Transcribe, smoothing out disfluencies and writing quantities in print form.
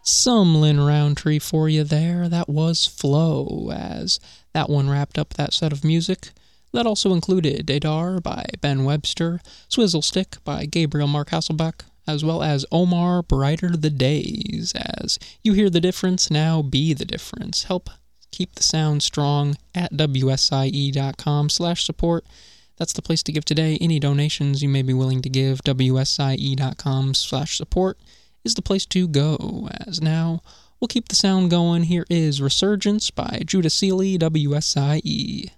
Some Lynn Roundtree for you there. That was Flow, as that one wrapped up that set of music. That also included Adar by Ben Webster, Swizzlestick by Gabriel Mark Hasselbeck, as well as Omar, Brighter the Days, as you hear the difference, now be the difference. Help keep the sound strong at wsie.com/support. That's the place to give today. Any donations you may be willing to give, wsie.com/support is the place to go. As now, we'll keep the sound going. Here is Resurgence by Judah Seeley, WSIE.